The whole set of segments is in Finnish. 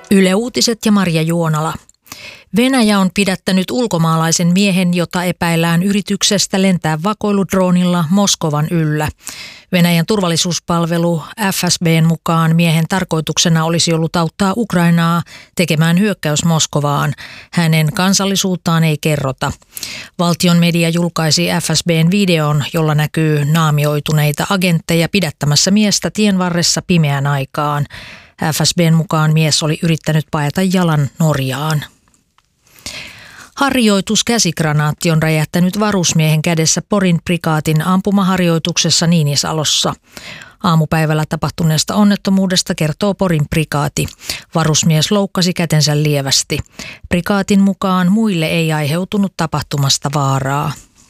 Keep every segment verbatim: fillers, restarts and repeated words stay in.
Yle Uutiset ja Marja Juonala. Venäjä on pidättänyt ulkomaalaisen miehen, jota epäillään yrityksestä lentää vakoiludroonilla Moskovan yllä. Venäjän turvallisuuspalvelu F S B:n mukaan miehen tarkoituksena olisi ollut auttaa Ukrainaa tekemään hyökkäys Moskovaan. Hänen kansallisuuttaan ei kerrota. Valtion media julkaisi F S B:n videon, jolla näkyy naamioituneita agentteja pidättämässä miestä tien varressa pimeään aikaan. F S B:n mukaan mies oli yrittänyt paeta jalan Norjaan. Harjoituskäsikranaatti on räjähtänyt varusmiehen kädessä Porin prikaatin ampumaharjoituksessa Niinisalossa. Aamupäivällä tapahtuneesta onnettomuudesta kertoo Porin prikaati. Varusmies loukkasi kätensä lievästi. Prikaatin mukaan muille ei aiheutunut tapahtumasta vaaraa.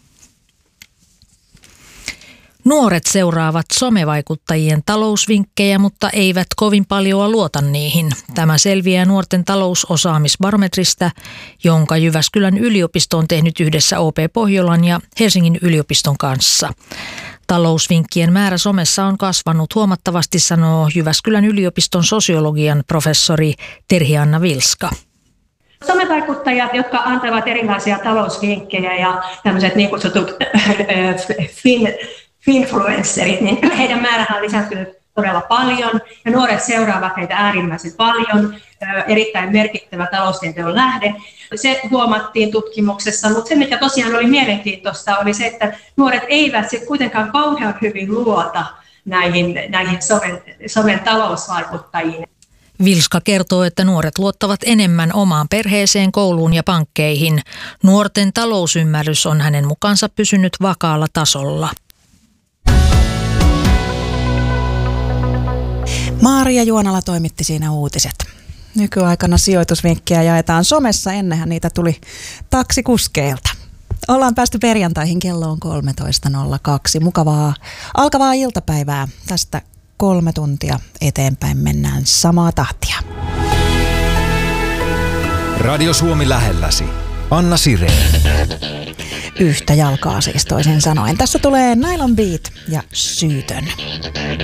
Nuoret seuraavat somevaikuttajien talousvinkkejä, mutta eivät kovin paljoa luota niihin. Tämä selviää nuorten talousosaamisbarometristä, jonka Jyväskylän yliopisto on tehnyt yhdessä O P Pohjolan ja Helsingin yliopiston kanssa. Talousvinkkien määrä somessa on kasvanut huomattavasti, sanoo Jyväskylän yliopiston sosiologian professori Terhi-Anna Vilska. Somevaikuttajat, jotka antavat erilaisia talousvinkkejä ja tämmöiset niin kutsutut fin, finfluencerit, niin heidän määrähän on lisääntynyt todella paljon ja nuoret seuraavat heitä äärimmäisen paljon. Erittäin merkittävä taloustieteen lähde. Se huomattiin tutkimuksessa, mutta se mikä tosiaan oli mielenkiintoista oli se, että nuoret eivät se kuitenkaan kauhean hyvin luota näihin, näihin somen, somen talousvaikuttajiin. Vilska kertoo, että nuoret luottavat enemmän omaan perheeseen, kouluun ja pankkeihin. Nuorten talousymmärrys on hänen mukaansa pysynyt vakaalla tasolla. Marja Juonala toimitti siinä uutiset. Nykyaikana sijoitusvinkkejä jaetaan somessa, ennenhän niitä tuli taksikuskeilta. Ollaan päästy perjantaihin, kello on kolmetoista nolla kaksi. Mukavaa alkavaa iltapäivää. Tästä kolme tuntia eteenpäin mennään samaa tahtia. Radio Suomi lähelläsi. Anna Sireen. Yhtä jalkaa siis toisin sanoen. Tässä tulee Nylon Beat ja Syytön.